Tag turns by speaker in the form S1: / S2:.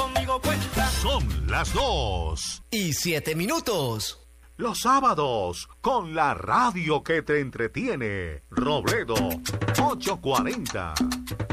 S1: conmigo cuenta.
S2: Son las
S3: 2:07.
S2: Los sábados, con la radio que te entretiene. Robledo, 840.